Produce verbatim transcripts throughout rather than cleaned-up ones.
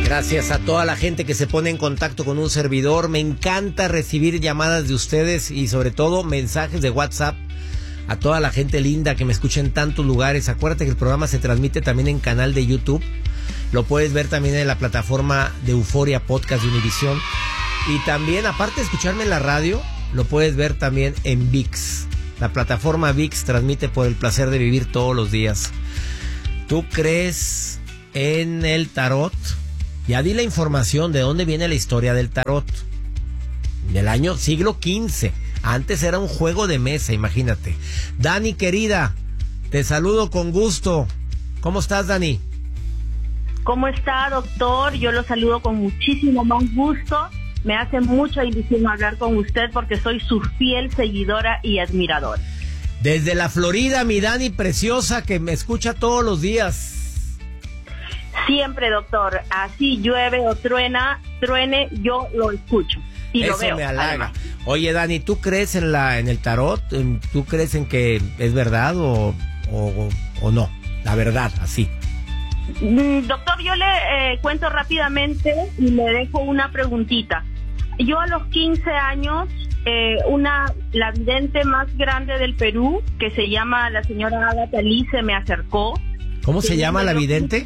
Gracias a toda la gente que se pone en contacto con un servidor. Me encanta recibir llamadas de ustedes y sobre todo mensajes de WhatsApp. A toda la gente linda que me escucha en tantos lugares. Acuérdate que el programa se transmite también en canal de YouTube. Lo puedes ver también en la plataforma de Euforia Podcast de Univisión. Y también, aparte de escucharme en la radio, lo puedes ver también en ViX. La plataforma ViX transmite por el placer de vivir todos los días. ¿Tú crees en el tarot? Ya di la información de dónde viene la historia del tarot. Del año siglo quince. Antes era un juego de mesa, imagínate. Dani, querida, te saludo con gusto. ¿Cómo estás, Dani? ¿Cómo está, doctor? Yo lo saludo con muchísimo más gusto. Me hace mucha ilusión hablar con usted porque soy su fiel seguidora y admiradora. Desde la Florida, mi Dani preciosa, que me escucha todos los días. Siempre, doctor. Así llueve o truena, truene, yo lo escucho y Eso lo veo. me halaga. Además. Oye, Dani, ¿tú crees en la en el tarot? ¿Tú crees en que es verdad o, o, o no? La verdad, así. Doctor, yo le eh, cuento rápidamente y le dejo una preguntita. Yo a los quince años, eh, una la vidente más grande del Perú, que se llama la señora Agatha Lee, se me acercó. ¿Cómo se llama la vidente?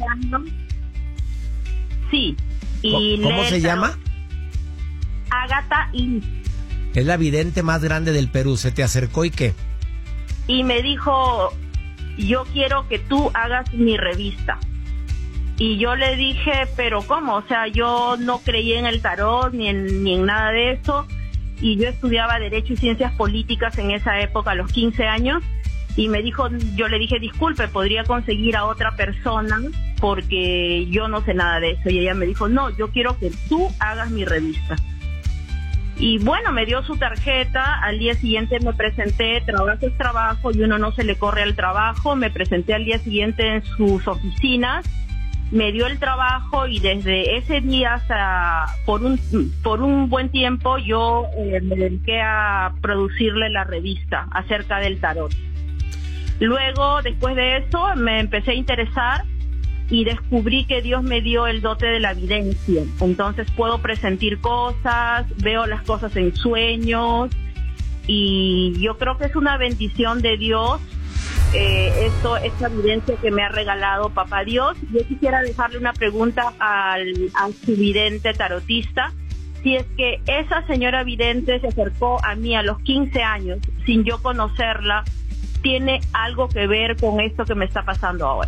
Sí. Y ¿Cómo, ¿cómo se llama? Agatha Lee. Es la vidente más grande del Perú. ¿Se te acercó y qué? Y me dijo, yo quiero que tú hagas mi revista. Y yo le dije, pero ¿cómo? O sea, yo no creía en el tarot ni en, ni en nada de eso. Y yo estudiaba Derecho y Ciencias Políticas en esa época, a los quince años. Y me dijo, yo le dije, disculpe, ¿podría conseguir a otra persona? Porque yo no sé nada de eso. Y ella me dijo, no, yo quiero que tú hagas mi revista. Y bueno, me dio su tarjeta, al día siguiente me presenté, trabajo es trabajo y uno no se le corre al trabajo. Me presenté al día siguiente en sus oficinas, me dio el trabajo y desde ese día hasta por un por un buen tiempo yo eh, me dediqué a producirle la revista acerca del tarot. Luego, después de eso, me empecé a interesar y descubrí que Dios me dio el dote de la videncia. Entonces puedo presentir cosas, veo las cosas en sueños y yo creo que es una bendición de Dios. Eh, esto, esta evidencia que me ha regalado Papá Dios. Yo quisiera dejarle una pregunta al, al su vidente tarotista. Si es que esa señora vidente se acercó a mí a los quince años sin yo conocerla, ¿tiene algo que ver con esto que me está pasando ahora?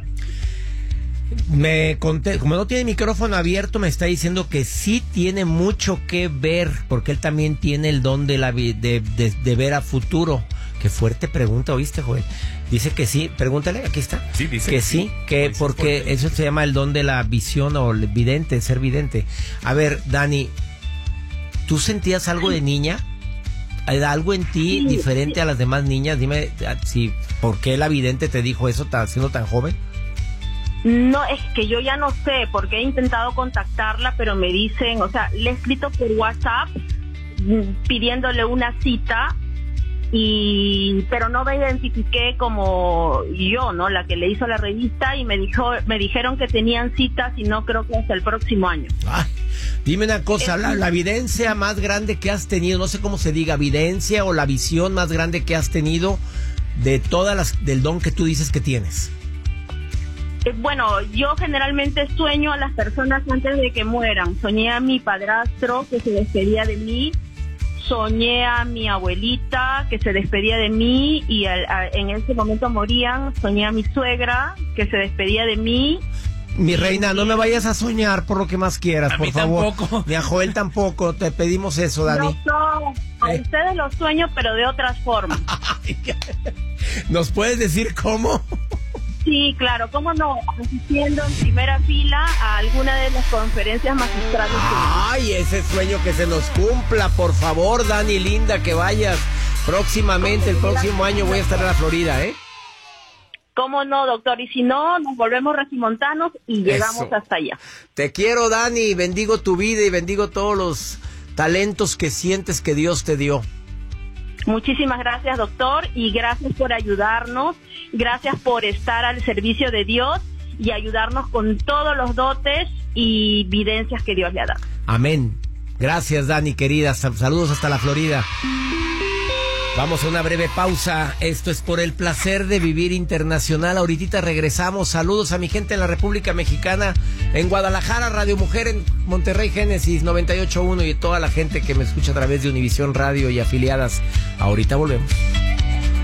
Me conté, como no tiene micrófono abierto, me está diciendo que sí tiene mucho que ver, porque él también tiene el don de, la, de, de, de ver a futuro. Qué fuerte pregunta, ¿oíste, Joel? Dice que sí, pregúntale, aquí está. Sí, dice que que sí, sí. que Pues porque fuerte. eso se llama el don de la visión o el vidente, ser vidente. A ver, Dani, ¿tú sentías algo de niña? ¿Algo en ti Sí, diferente sí. a las demás niñas? Dime, si, ¿por qué la vidente te dijo eso tan, siendo tan joven? No, es que yo ya no sé, porque he intentado contactarla, pero me dicen, o sea, le he escrito por WhatsApp mm, pidiéndole una cita, y pero no me identifiqué como yo, ¿no? La que le hizo la revista, y me dijo, me dijeron que tenían citas y no creo que hasta el próximo año. Ay, dime una cosa, la, la evidencia más grande que has tenido, no sé cómo se diga, evidencia o la visión más grande que has tenido de todas las, del don que tú dices que tienes. Eh, Bueno, yo generalmente sueño a las personas antes de que mueran. Soñé a mi padrastro que se despedía de mí, soñé a mi abuelita que se despedía de mí y al, a, en ese momento morían, soñé a mi suegra que se despedía de mí. Mi reina, no me vayas a soñar por lo que más quieras, A por mí favor. tampoco. Ni a Joel tampoco, te pedimos eso, Dani. No, no, a Eh. ustedes los sueño, pero de otras formas. ¿Nos puedes decir cómo? Sí, claro, cómo no, asistiendo en primera fila a alguna de las conferencias magistrales. Ay, ese sueño que se nos cumpla, por favor, Dani, linda, que vayas. Próximamente, el próximo año voy a estar en la Florida, ¿eh? ¿Cómo no, doctor? Y si no, nos volvemos regimontanos y llegamos Eso. hasta allá. Te quiero, Dani, bendigo tu vida y bendigo todos los talentos que sientes que Dios te dio. Muchísimas gracias, doctor, y gracias por ayudarnos, gracias por estar al servicio de Dios y ayudarnos con todos los dotes y videncias que Dios le ha dado. Amén. Gracias, Dani, querida. Saludos hasta la Florida. Vamos a una breve pausa. Esto es Por el Placer de Vivir Internacional. Ahorita regresamos. Saludos a mi gente en la República Mexicana, en Guadalajara, Radio Mujer, en Monterrey, Génesis noventa y ocho punto uno, y toda la gente que me escucha a través de Univisión Radio y afiliadas. Ahorita volvemos.